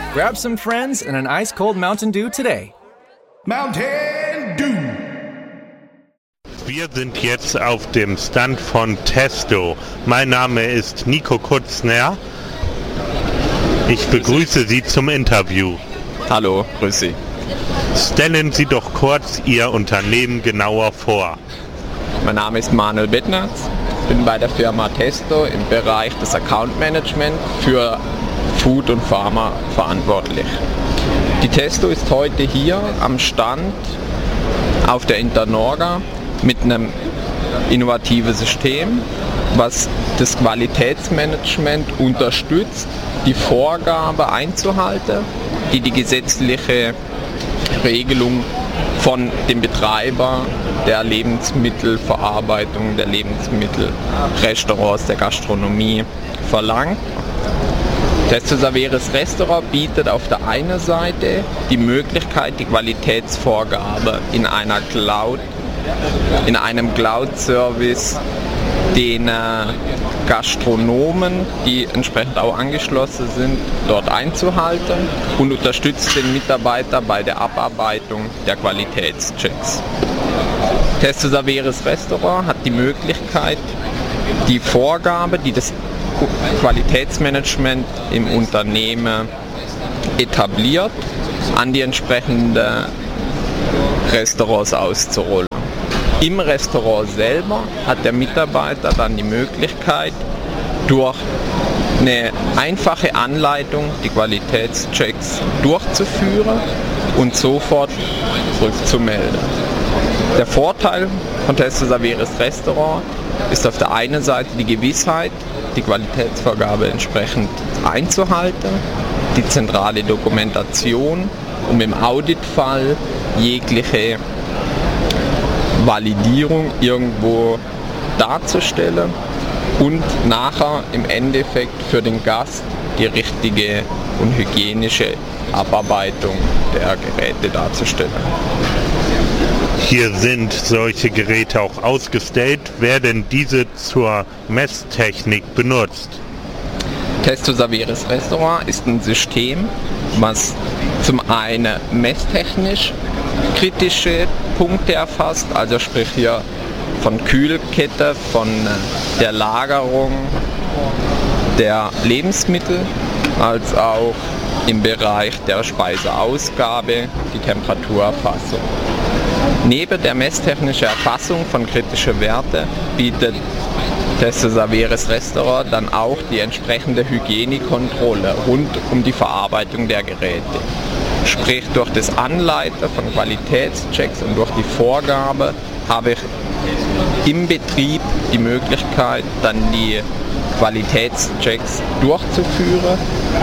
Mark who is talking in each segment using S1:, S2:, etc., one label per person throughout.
S1: Grab some friends and an ice-cold Mountain Dew today.
S2: Mountain Dew.
S3: Wir sind jetzt auf dem Stand von Testo. Mein Name ist Nico Kutzner. Ich begrüße Sie zum Interview.
S4: Hallo, grüß Sie.
S3: Stellen Sie doch kurz Ihr Unternehmen genauer vor.
S4: Mein Name ist Manuel Bittnerz. Ich bin bei der Firma Testo im Bereich des Account Management für Food und Pharma verantwortlich. Die Testo ist heute hier am Stand auf der Internorga mit einem innovativen System, was das Qualitätsmanagement unterstützt, die Vorgabe einzuhalten, die die gesetzliche Regelung von dem Betreiber der Lebensmittelverarbeitung, der Lebensmittelrestaurants, der Gastronomie verlangt. Testo Saveris Restaurant bietet auf der einen Seite die Möglichkeit, die Qualitätsvorgabe in einem Cloud-Service den Gastronomen, die entsprechend auch angeschlossen sind, dort einzuhalten und unterstützt den Mitarbeiter bei der Abarbeitung der Qualitätschecks. Testo Saveris Restaurant hat die Möglichkeit, die Vorgabe, die das Qualitätsmanagement im Unternehmen etabliert, an die entsprechenden Restaurants auszurollen. Im Restaurant selber hat der Mitarbeiter dann die Möglichkeit, durch eine einfache Anleitung die Qualitätschecks durchzuführen und sofort zurückzumelden. Der Vorteil von Testo Saveris Restaurant ist auf der einen Seite die Gewissheit, die Qualitätsvorgabe entsprechend einzuhalten, die zentrale Dokumentation, um im Auditfall jegliche Validierung irgendwo darzustellen und nachher im Endeffekt für den Gast die richtige und hygienische Abarbeitung der Geräte darzustellen.
S3: Hier sind solche Geräte auch ausgestellt. Werden diese zur Messtechnik benutzt?
S4: Testo Saveris Restaurant ist ein System, was zum einen messtechnisch kritische Punkte erfasst, also sprich hier von Kühlkette, von der Lagerung der Lebensmittel, als auch im Bereich der Speiseausgabe die Temperaturerfassung. Neben der messtechnischen Erfassung von kritischen Werten bietet Testo Saveris Restaurant dann auch die entsprechende Hygienekontrolle rund um die Verarbeitung der Geräte. Sprich, durch das Anleiten von Qualitätschecks und durch die Vorgabe habe ich im Betrieb die Möglichkeit, dann die Qualitätschecks durchzuführen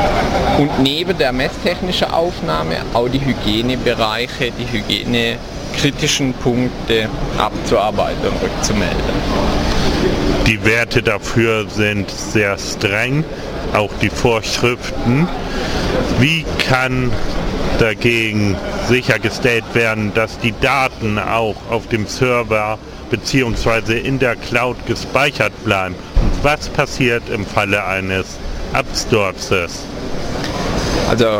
S4: und neben der messtechnischen Aufnahme auch die Hygienebereiche, die hygienekritischen Punkte abzuarbeiten und rückzumelden.
S3: Die Werte dafür sind sehr streng, auch die Vorschriften. Wie kann dagegen sichergestellt werden, dass die Daten auch auf dem Server bzw. in der Cloud gespeichert bleiben? Und was passiert im Falle eines Absturzes?
S4: Also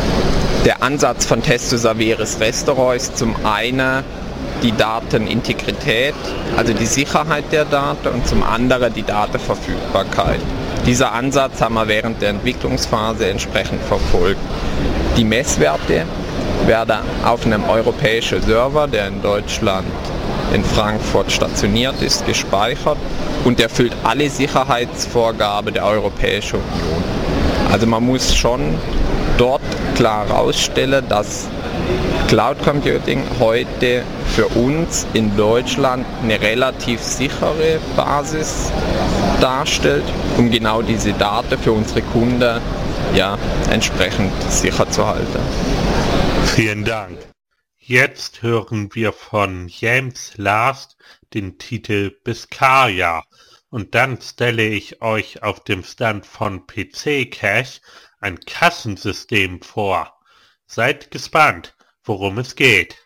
S4: der Ansatz von Testo Saveris Restaurant ist zum einen die Datenintegrität, also die Sicherheit der Daten, und zum anderen die Datenverfügbarkeit. Dieser Ansatz haben wir während der Entwicklungsphase entsprechend verfolgt. Die Messwerte werden auf einem europäischen Server, der in Deutschland in Frankfurt stationiert ist, gespeichert und erfüllt alle Sicherheitsvorgaben der Europäischen Union. Also man muss schon dort klar herausstellen, dass Cloud Computing heute für uns in Deutschland eine relativ sichere Basis darstellt, um genau diese Daten für unsere Kunden entsprechend sicher zu halten.
S3: Vielen Dank. Jetzt hören wir von James Last den Titel Biscaya und dann stelle ich euch auf dem Stand von PC Cash ein Kassensystem vor. Seid gespannt, worum es geht.